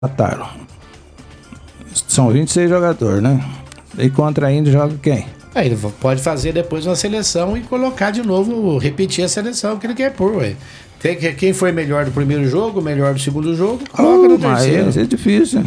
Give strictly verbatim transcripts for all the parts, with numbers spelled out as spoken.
Mataram. São vinte e seis jogadores, né? E contra a Índia joga quem? Aí ele pode fazer depois uma seleção e colocar de novo, repetir a seleção que ele quer pôr, ué. Tem que, quem foi melhor do primeiro jogo, melhor do segundo jogo, coloca oh, no terceiro. Mas é difícil.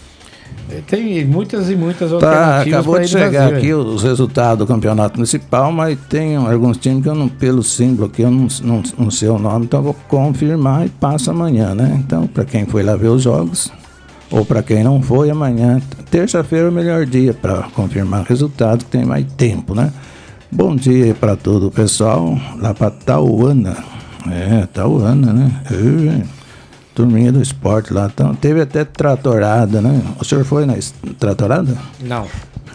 Tem muitas e muitas tá, alternativas. Acabou de chegar fazer, aqui ué. Os resultados do campeonato municipal, mas tem alguns times que eu não, pelo símbolo aqui, eu não, não, não sei o nome, então eu vou confirmar e passo amanhã, né? Então, para quem foi lá ver os jogos, ou para quem não foi, amanhã, terça-feira é o melhor dia para confirmar o resultado, que tem mais tempo, né? Bom dia para todo o pessoal, lá para Tauana. É, Tauana, né? É, turminha do esporte lá. Então, teve até tratorada, né? O senhor foi na tratorada? Não.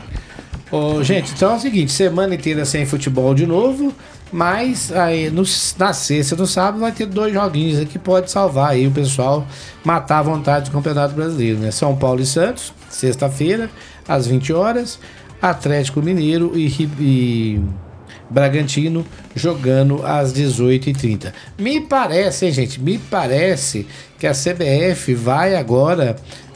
Ô, gente, então é o seguinte, semana inteira sem futebol de novo, mas aí no, na sexta e no sábado vai ter dois joguinhos que pode salvar aí o pessoal, matar a vontade do Campeonato Brasileiro, né? São Paulo e Santos, sexta-feira, às vinte horas, Atlético Mineiro e, e Bragantino jogando às dezoito e trinta. Me parece, hein, gente, me parece que a C B F vai agora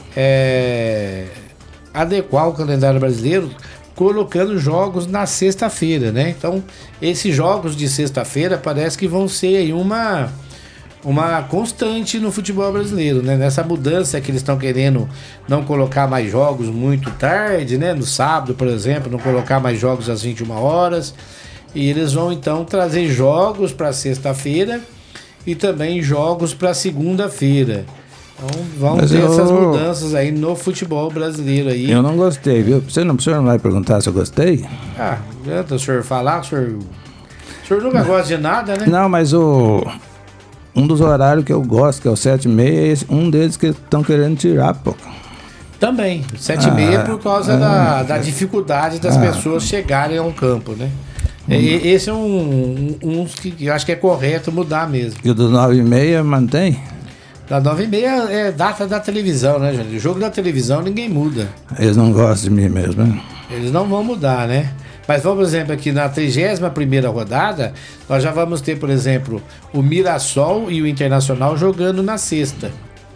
é, adequar o calendário brasileiro colocando jogos na sexta-feira, né? Então, esses jogos de sexta-feira parece que vão ser aí uma, uma constante no futebol brasileiro, né? Nessa mudança que eles estão querendo não colocar mais jogos muito tarde, né? No sábado, por exemplo, não colocar mais jogos às vinte e uma horas. E eles vão, então, trazer jogos para sexta-feira e também jogos para segunda-feira. Então vão Mas ter eu... essas mudanças aí no futebol brasileiro aí. Eu não gostei, viu? Você não, o senhor não vai perguntar se eu gostei? Ah, adianta o senhor falar, o senhor, o senhor nunca gosta de nada, né? Não, mas o um dos horários que eu gosto, que é o sete e meia, é um deles que estão querendo tirar, pô. Também, sete e meia ah, por causa ah, da, da dificuldade das ah, pessoas chegarem ao campo, né? Hum. E, esse é um, um, um que eu acho que é correto mudar mesmo. E o dos nove e meia mantém? Da nove e meia é data da televisão, né, gente? O jogo da televisão ninguém muda. Eles não gostam de mim mesmo, né? Eles não vão mudar, né? Mas vamos, por exemplo, aqui na trigésima primeira rodada, nós já vamos ter, por exemplo, o Mirassol e o Internacional jogando na sexta.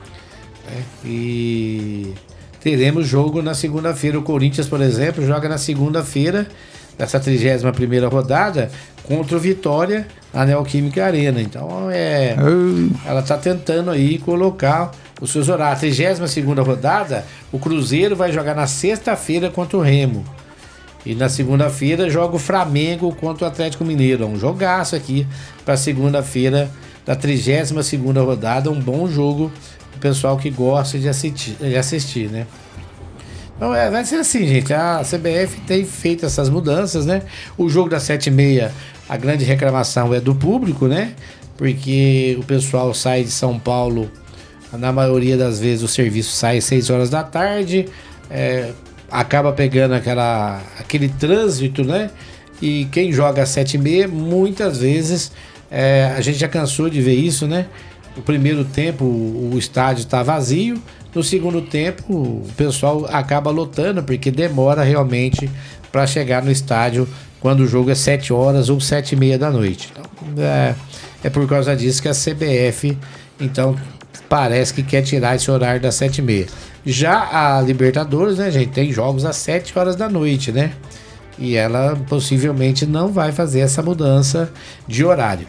É, e teremos jogo na segunda-feira. O Corinthians, por exemplo, joga na segunda-feira, nessa trigésima primeira rodada, contra o Vitória na Neoquímica Arena. Então, é, ela está tentando aí colocar os seus horários. A trigésima segunda rodada, o Cruzeiro vai jogar na sexta-feira contra o Remo. E na segunda-feira joga o Flamengo contra o Atlético Mineiro. É um jogaço aqui para segunda-feira da trigésima segunda rodada. Um bom jogo pro pessoal que gosta de assistir, de assistir, né? Então é, vai ser assim, gente. A C B F tem feito essas mudanças, né? O jogo das sete e meia, a grande reclamação é do público, né? Porque o pessoal sai de São Paulo, na maioria das vezes o serviço sai às seis horas da tarde, é, acaba pegando aquela, aquele trânsito, né? E quem joga às sete e meia, muitas vezes, é, a gente já cansou de ver isso, né? O primeiro tempo o, o estádio está vazio, no segundo tempo o pessoal acaba lotando, porque demora realmente para chegar no estádio quando o jogo é sete horas ou sete e meia da noite. Então, é, é por causa disso que a C B F, então, parece que quer tirar esse horário das sete e meia. Já a Libertadores, né, gente, tem jogos às sete horas da noite, né? E ela possivelmente não vai fazer essa mudança de horário.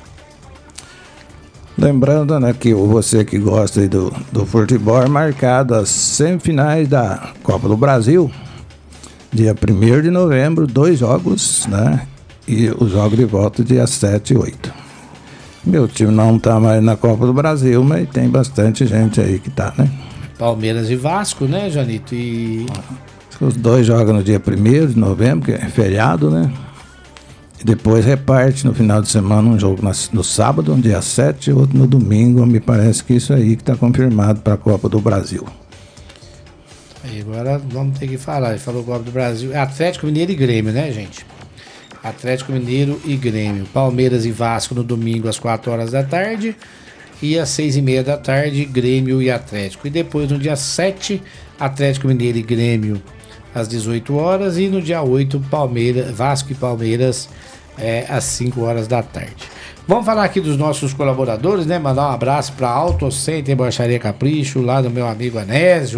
Lembrando, né, que você que gosta aí do, do futebol, é marcado as semifinais da Copa do Brasil, dia primeiro de novembro, dois jogos, né? E os jogos de volta dia sete e oito. Meu time não tá mais na Copa do Brasil, mas tem bastante gente aí que tá, né? Palmeiras e Vasco, né, Janito? E... Os dois jogam no dia primeiro de novembro, que é feriado, né? E depois reparte no final de semana um jogo no sábado, um dia sete, e outro no domingo. Me parece que isso aí que está confirmado para a Copa do Brasil. Aí agora vamos ter que falar. Ele falou Copa do Brasil. É Atlético Mineiro e Grêmio, né, gente? Atlético Mineiro e Grêmio. Palmeiras e Vasco no domingo às quatro horas da tarde. E às seis e meia da tarde, Grêmio e Atlético. E depois, no dia sete, Atlético Mineiro e Grêmio às dezoito horas. E no dia oito, Palmeiras, Vasco e Palmeiras é, às cinco horas da tarde. Vamos falar aqui dos nossos colaboradores, né? Mandar um abraço para Auto Center Borracharia Capricho, lá do meu amigo Anésio.